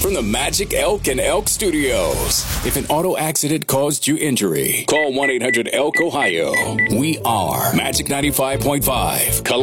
from the Magic Elk and Elk Studios. If an auto accident caused you injury, call 1-800-ELK-OHIO. We are Magic 95.5.